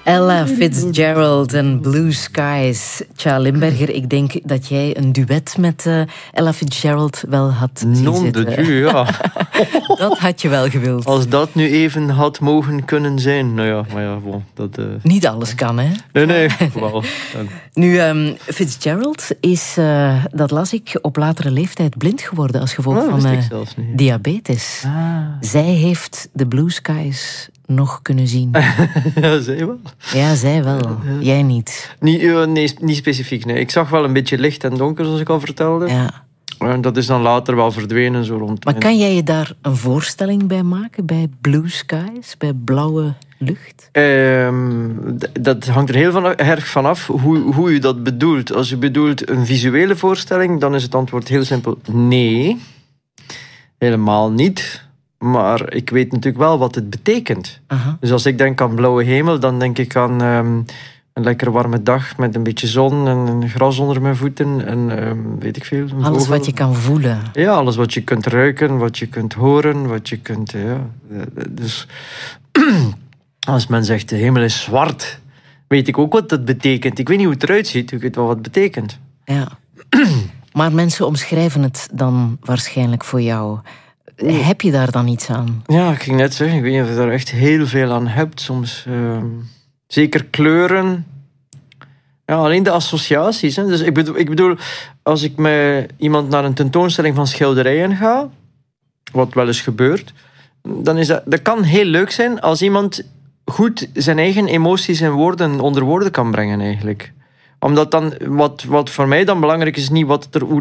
Ella Fitzgerald en Blue Skies. Tja, Limberger, ik denk dat jij een duet met Ella Fitzgerald wel had zien Non zitten. de Dieu, ja. Dat had je wel gewild. Als dat nu even had mogen kunnen zijn. Nou ja, maar ja, bon, dat... Niet alles kan, hè? Nee, wel. Nu, Fitzgerald is, dat las ik, op latere leeftijd blind geworden als gevolg van diabetes. Zij heeft de Blue Skies nog kunnen zien. Ja, zij wel. Ja, zij wel. Jij niet. Niet specifiek, nee. Ik zag wel een beetje licht en donker, zoals ik al vertelde. Ja. Dat is dan later wel verdwenen, zo rond. Maar kan jij je daar een voorstelling bij maken, bij Blue Skies, bij blauwe lucht? Dat hangt er heel erg van af hoe u dat bedoelt. Als u bedoelt een visuele voorstelling, dan is het antwoord heel simpel nee. Helemaal niet. Maar ik weet natuurlijk wel wat het betekent. Aha. Dus als ik denk aan blauwe hemel, dan denk ik aan een lekker warme dag met een beetje zon en een gras onder mijn voeten en weet ik veel. Alles vogel. wat je kan voelen. Ja, alles wat je kunt ruiken, wat je kunt horen, wat je kunt... Ja. Dus als men zegt de hemel is zwart, weet ik ook wat dat betekent. Ik weet niet hoe het eruit ziet, ik weet wel wat het betekent. Ja. Maar mensen omschrijven het dan waarschijnlijk voor jou. Heb je daar dan iets aan? Ja, ik ging net zeggen, ik weet niet of je daar echt heel veel aan hebt soms. Zeker kleuren. Ja, alleen de associaties. Hè. Dus ik bedoel, als ik met iemand naar een tentoonstelling van schilderijen ga, wat wel eens gebeurt, dan is dat kan heel leuk zijn als iemand goed zijn eigen emoties en woorden onder woorden kan brengen eigenlijk. Omdat dan, wat voor mij dan belangrijk is, niet wat er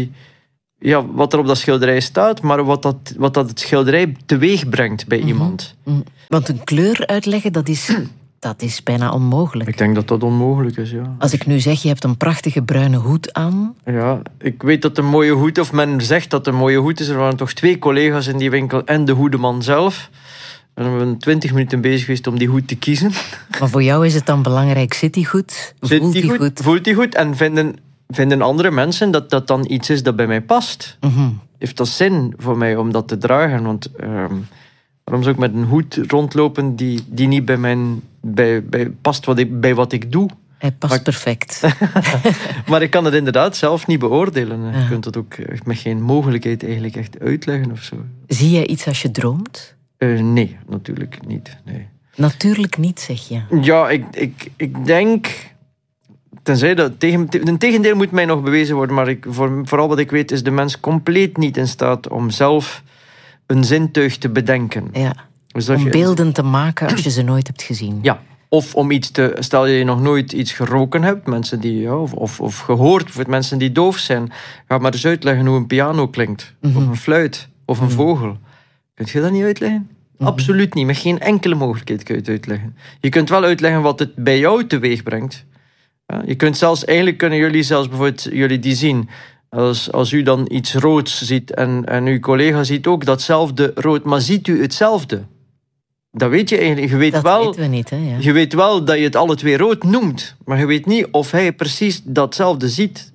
op dat schilderij staat, maar wat dat het schilderij teweeg brengt bij iemand. Want een kleur uitleggen, dat is bijna onmogelijk. Ik denk dat dat onmogelijk is, ja. Als ik nu zeg, je hebt een prachtige bruine hoed aan. Ja, ik weet dat een mooie hoed, of men zegt dat een mooie hoed is. Er waren toch 2 collega's in die winkel en de hoedeman zelf. En we hebben 20 minuten bezig geweest om die hoed te kiezen. Maar voor jou is het dan belangrijk, zit die goed? Voelt die goed? Voelt die goed? En vinden andere mensen dat dat dan iets is dat bij mij past? Heeft dat zin voor mij om dat te dragen? Want waarom zou ik met een hoed rondlopen die niet bij past bij wat ik doe? Hij past perfect. Maar ik kan het inderdaad zelf niet beoordelen. Ja. Je kunt dat ook met geen mogelijkheid eigenlijk echt uitleggen of zo. Zie jij iets als je droomt? Nee, natuurlijk niet. Nee. Natuurlijk niet, zeg je? Ja, ik denk... Tenzij dat een tegendeel moet mij nog bewezen worden, maar vooral wat ik weet is de mens compleet niet in staat om zelf een zintuig te bedenken. Ja. Dus om beelden te maken als je ze nooit hebt gezien. Ja. Of om iets stel je nog nooit iets geroken hebt, mensen die, of gehoord, voor mensen die doof zijn, ga maar eens uitleggen hoe een piano klinkt. Of een fluit, of een vogel. Kunt je dat niet uitleggen? Absoluut niet. Met geen enkele mogelijkheid kun je het uitleggen. Je kunt wel uitleggen wat het bij jou teweeg brengt. Ja, je kunt eigenlijk kunnen jullie zelfs bijvoorbeeld, jullie die zien, als u dan iets roods ziet en uw collega ziet ook datzelfde rood, maar ziet u hetzelfde? Dat weet je eigenlijk. Dat weten we niet, hè? Ja. Je weet wel dat je het alle 2 rood noemt, maar je weet niet of hij precies datzelfde ziet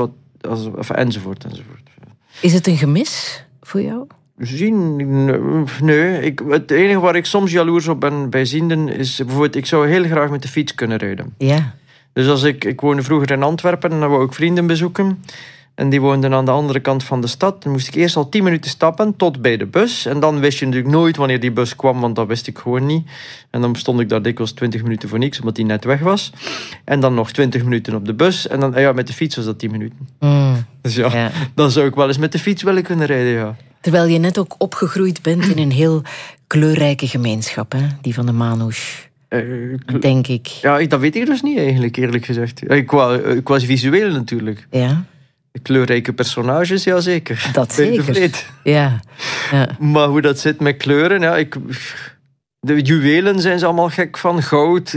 enzovoort. Is het een gemis voor jou? Zien? Nee. Het enige waar ik soms jaloers op ben bij zienden is bijvoorbeeld, ik zou heel graag met de fiets kunnen rijden. Ja. Dus als ik woonde vroeger in Antwerpen en dan wou ik vrienden bezoeken. En die woonden aan de andere kant van de stad. Dan moest ik eerst al 10 minuten stappen tot bij de bus. En dan wist je natuurlijk nooit wanneer die bus kwam, want dat wist ik gewoon niet. En dan stond ik daar dikwijls 20 minuten voor niks, omdat die net weg was. En dan nog 20 minuten op de bus. En dan, met de fiets was dat 10 minuten. Dus ja, dan zou ik wel eens met de fiets willen kunnen rijden, ja. Terwijl je net ook opgegroeid bent in een heel kleurrijke gemeenschap, hè? Die van de Manouche. Denk ik. Ja, dat weet ik dus niet eigenlijk, eerlijk gezegd. Ik was visueel natuurlijk. Ja. Kleurrijke personages, ja zeker. Dat zeker. Ja. Maar hoe dat zit met kleuren, ja, de juwelen zijn ze allemaal gek van. Goud,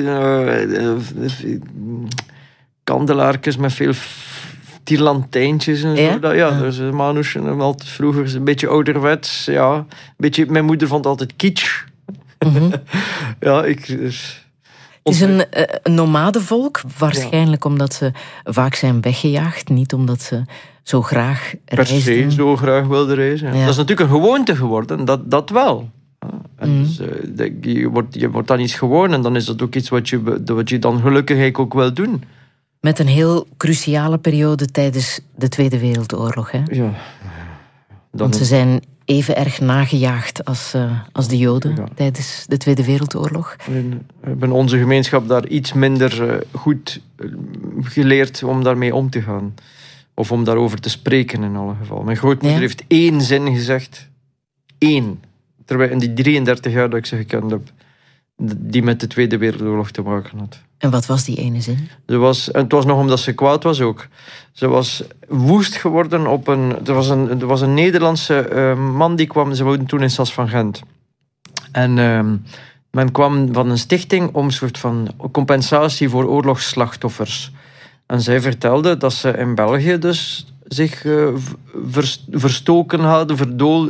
kandelaartjes met veel tierlantijntjes en zo. Ja. Dus Manouche altijd vroeger een beetje ouderwets. Ja. Mijn moeder vond altijd kitsch. Ja, het is een nomadenvolk, waarschijnlijk omdat ze vaak zijn weggejaagd, niet omdat ze zo graag reisden. Per se zo graag wilden reizen. Ja. Dat is natuurlijk een gewoonte geworden, dat wel. En dus, je wordt dan iets gewoon en dan is dat ook iets wat je dan gelukkig ook wil doen. Met een heel cruciale periode tijdens de Tweede Wereldoorlog. Hè? Ja. Want ze zijn even erg nagejaagd als de Joden tijdens de Tweede Wereldoorlog. We hebben onze gemeenschap daar iets minder goed geleerd om daarmee om te gaan. Of om daarover te spreken in alle geval. Mijn grootmoeder heeft 1 zin gezegd. 1. Terwijl in die 33 jaar dat ik ze gekend heb, die met de Tweede Wereldoorlog te maken had. En wat was die ene zin? En het was nog omdat ze kwaad was ook. Ze was woest geworden op er was een Nederlandse man die kwam. Ze woonden toen in Sas van Gent. En men kwam van een stichting om een soort van compensatie voor oorlogsslachtoffers. En zij vertelde dat ze in België dus zich verstoken hadden,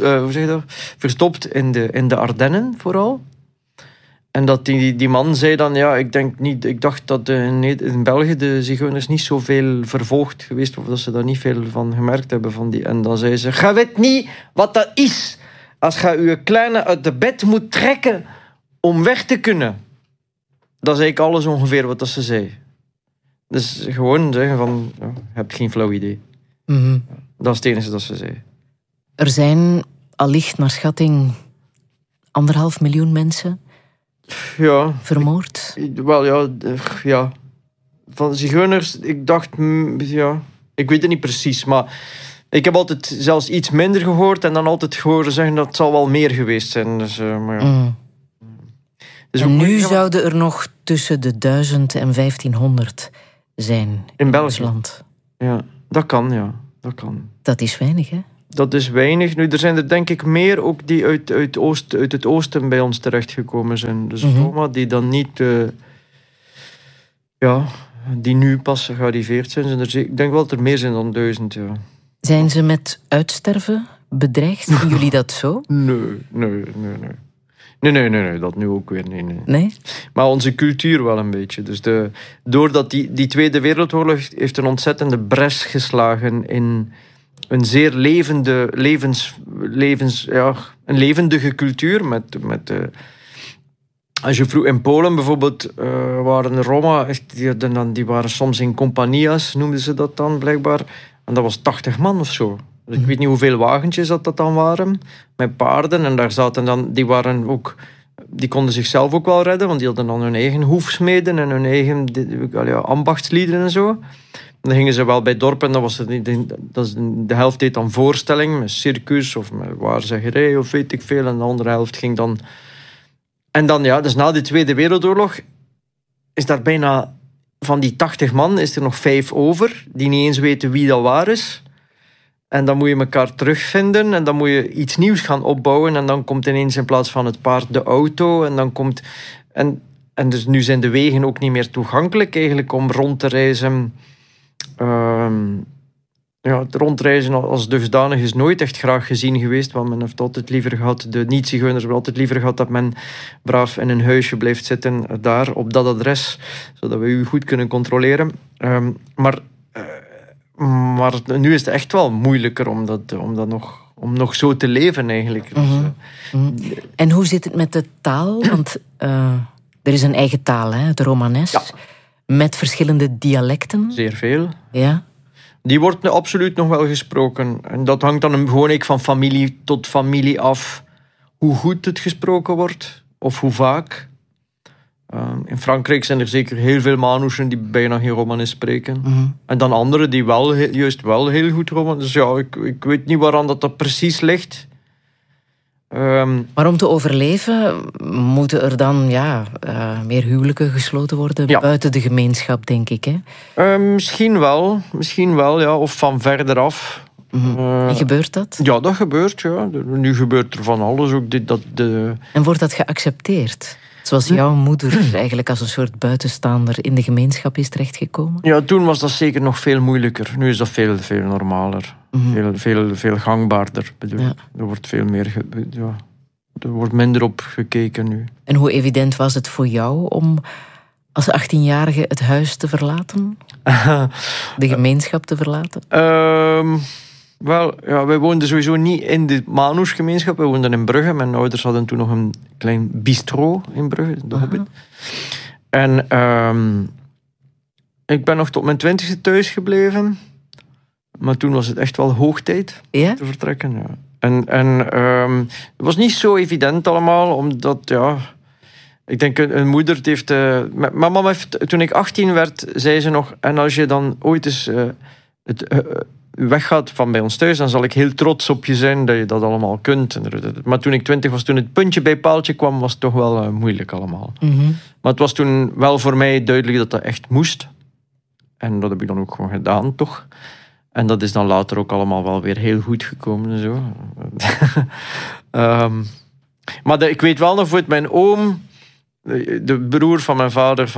verstopt in de Ardennen vooral. En dat die man zei dan, ik dacht dat in België de zigeuners niet zoveel vervolgd geweest, of dat ze daar niet veel van gemerkt hebben. En dan zei ze, je weet niet wat dat is als je je kleine uit de bed moet trekken om weg te kunnen. Dat is eigenlijk alles ongeveer wat dat ze zei. Dus gewoon zeggen van, je hebt geen flauw idee. Mm-hmm. Dat is het enige dat ze zei. Er zijn allicht naar schatting 1,5 miljoen mensen vermoord. Ja. Van zigeuners, ik dacht, ik weet het niet precies, maar ik heb altijd zelfs iets minder gehoord en dan altijd horen zeggen dat het zal wel meer geweest zijn. Dus, maar ja. Dus en nu zouden er nog tussen de 1000 en 1500 zijn in ons land. Ja, dat kan. Dat is weinig, hè? Dat is weinig. Nu, er zijn er denk ik meer ook die uit het oosten bij ons terechtgekomen zijn. Dus Roma die dan niet... die nu pas gearriveerd zijn. Ik denk wel dat er meer zijn dan 1000, ja. Zijn ze met uitsterven bedreigd? Zien jullie dat zo? Nee, dat nu ook weer. Nee? Maar onze cultuur wel een beetje. Dus doordat die Tweede Wereldoorlog heeft een ontzettende bres geslagen in een zeer een levendige cultuur. Als je vroeg in Polen bijvoorbeeld waren Roma, die waren soms in compania's, noemden ze dat dan blijkbaar. En dat was 80 man of zo. Dus ik weet niet hoeveel wagentjes dat dan waren, met paarden. En daar zaten dan, die konden zichzelf ook wel redden, want die hadden dan hun eigen hoefsmeden en hun eigen ambachtslieden en zo. En dan gingen ze wel bij dorpen, de helft deed dan voorstelling, met circus of met waarzeggerij of weet ik veel. En de andere helft ging dan... En dan, dus na de Tweede Wereldoorlog is daar bijna... Van die 80 man is er nog 5 over, die niet eens weten wie dat waar is. En dan moet je elkaar terugvinden en dan moet je iets nieuws gaan opbouwen. En dan komt ineens in plaats van het paard de auto. En dan komt... En dus nu zijn de wegen ook niet meer toegankelijk eigenlijk om rond te reizen. Het rondreizen als dusdanig is nooit echt graag gezien geweest. Want men heeft altijd liever gehad, de niet-zigeuners hebben altijd liever gehad dat men braaf in een huisje blijft zitten daar, op dat adres, zodat we u goed kunnen controleren. Maar nu is het echt wel moeilijker om nog zo te leven eigenlijk. En hoe zit het met de taal? Want er is een eigen taal, hè, het Romanes. Ja. Met verschillende dialecten. Zeer veel. Ja. Die wordt absoluut nog wel gesproken. En dat hangt dan gewoon van familie tot familie af. Hoe goed het gesproken wordt. Of hoe vaak. In Frankrijk zijn er zeker heel veel Manouchen die bijna geen Romanes spreken. En dan anderen die juist wel heel goed Romanes. Dus ja, ik weet niet waaraan dat precies ligt. Maar om te overleven moeten er dan meer huwelijken gesloten worden buiten de gemeenschap, denk ik. Hè? Misschien wel, ja. Of van verder af. En gebeurt dat? Ja, dat gebeurt, ja. Nu gebeurt er van alles. Ook En wordt dat geaccepteerd? Zoals jouw moeder eigenlijk als een soort buitenstaander in de gemeenschap is terechtgekomen? Ja, toen was dat zeker nog veel moeilijker. Nu is dat veel, veel normaler. Veel gangbaarder. Bedoel. Ja. Er wordt veel meer... Er wordt minder op gekeken nu. En hoe evident was het voor jou om als 18-jarige het huis te verlaten? De gemeenschap te verlaten? Wel, ja, wij woonden sowieso niet in de Manus-gemeenschap. We woonden in Brugge. Mijn ouders hadden toen nog een klein bistro in Brugge, de Hobbit. En ik ben nog tot mijn 20e thuis gebleven. Maar toen was het echt wel hoog tijd te vertrekken. Ja. En het was niet zo evident allemaal, omdat, ja... Ik denk, een moeder heeft... mijn mama heeft... Toen ik 18 werd, zei ze nog... En als je dan ooit eens weggaat van bij ons thuis, dan zal ik heel trots op je zijn dat je dat allemaal kunt. Maar toen ik 20 was, toen het puntje bij paaltje kwam, was het toch wel moeilijk allemaal. Mm-hmm. Maar het was toen wel voor mij duidelijk dat dat echt moest. En dat heb ik dan ook gewoon gedaan, toch? En dat is dan later ook allemaal wel weer heel goed gekomen en zo. Maar ik weet wel nog, voor mijn oom, de broer van mijn vader,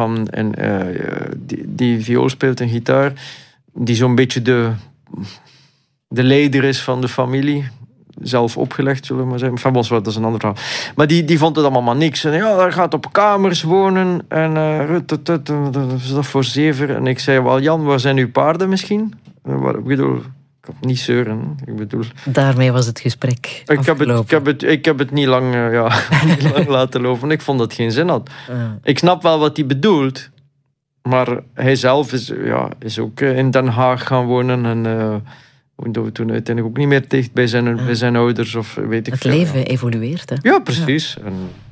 die viool speelt en gitaar, die zo'n beetje de leider is van de familie. Zelf opgelegd, zullen we maar zeggen. Van dat is een ander verhaal. Maar die vond het allemaal maar niks. En ja, hij gaat op kamers wonen. En dat is dat voor zever. En ik zei, wel Jan, waar zijn uw paarden misschien? Ik bedoel, ik kan niet zeuren. Ik bedoel... Daarmee was het gesprek Ik heb het niet lang, niet lang laten lopen. Ik vond dat het geen zin had. Ik snap wel wat hij bedoelt. Maar hij zelf is ook in Den Haag gaan wonen. En woonde we toen uiteindelijk ook niet meer dicht bij zijn ouders. Of weet ik het veel. leven evolueert, hè? Ja, precies. Ja. En